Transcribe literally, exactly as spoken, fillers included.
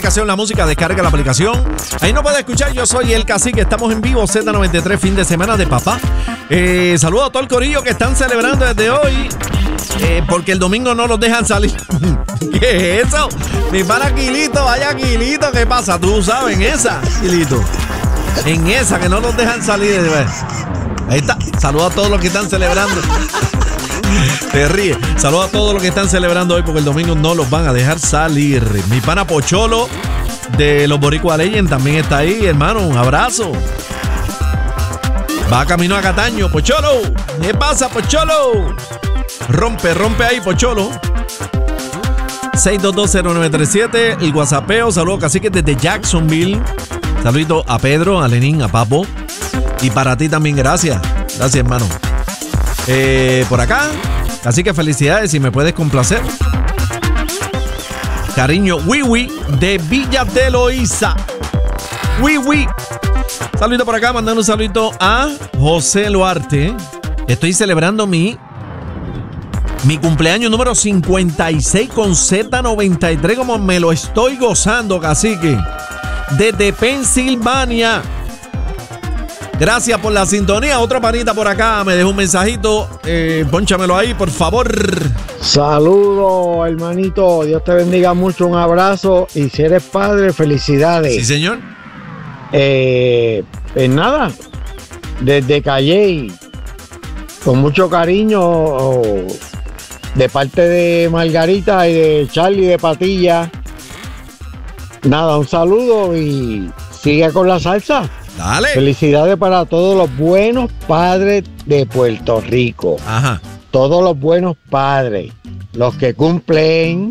aplicación La Música, descarga la aplicación. Ahí no puedes escuchar, yo soy El Cacique, estamos en vivo, Z noventa y tres, fin de semana de papá. Eh, saludos a todo el corillo que están celebrando desde hoy, eh, porque el domingo no los dejan salir. ¿Qué es eso? Mi pana Quilito, vaya Quilito, ¿qué pasa? Tú sabes, en esa, Quilito. En esa, que no los dejan salir. Ahí está, saludos a todos los que están celebrando. Te ríes. Saludos a todos los que están celebrando hoy porque el domingo no los van a dejar salir. Mi pana Pocholo de los Boricua Legend también está ahí, hermano. Un abrazo. Va camino a Cataño, Pocholo. ¿Qué pasa, Pocholo? Rompe, rompe ahí, Pocholo. seis dos dos cero nueve tres siete, el WhatsAppeo. Saludos, Cacique, desde Jacksonville. Saludito a Pedro, a Lenín, a Papo. Y para ti también, gracias. Gracias, hermano. Eh, por acá, así que felicidades, si me puedes complacer. Cariño, Wiwi de Villa de Loíza. Wiwi. Saludito por acá, mandando un saludito a José Luarte. Estoy celebrando mi mi cumpleaños número cincuenta y seis con Z noventa y tres, como me lo estoy gozando, Cacique. Desde Pensilvania. Gracias por la sintonía. Otra panita por acá me dejó un mensajito. Eh, pónchamelo ahí, por favor. Saludos, hermanito. Dios te bendiga mucho. Un abrazo. Y si eres padre, felicidades. Sí, señor. Eh, pues nada, desde Calley, con mucho cariño, de parte de Margarita y de Charlie de Patilla. Nada, un saludo y sigue con la salsa. Dale. Felicidades para todos los buenos padres de Puerto Rico. Ajá. Todos los buenos padres. Los que cumplen